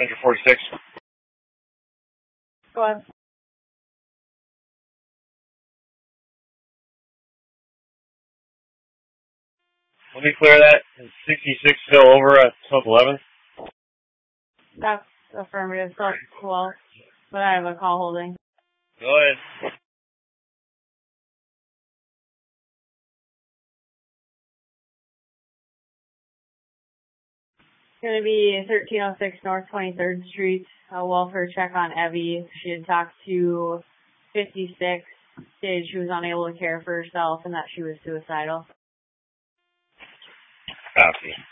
Metro 46. Go on. Let me clear that. Is 66 still over at 1211? That's affirmative. So 12. But I have a call holding. Go ahead. It's going to be 1306 North 23rd Street. A welfare check on Evie. She had talked to 56, stated she was unable to care for herself and that she was suicidal. Copy.